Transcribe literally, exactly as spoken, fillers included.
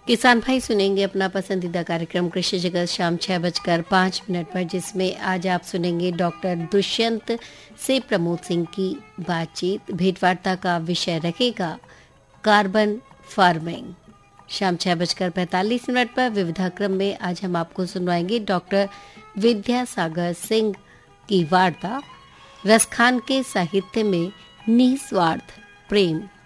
किसान भाई सुनेंगे अपना पसंदीदा कार्यक्रम कृषि जगत शाम छह बजकर पाँच मिनट पर, जिसमें आज आप सुनेंगे डॉक्टर दुष्यंत से प्रमोद सिंह की बातचीत। भेंटवार्ता का विषय रखेगा कार्बन फार्मिंग। शाम छह बजकर पैंतालीस मिनट पर विविधा क्रम में आज हम आपको सुनवाएंगे डॉक्टर विद्यासागर सिंह की वार्ता रसखान के साहित्य में निस्वार्थ प्रेम।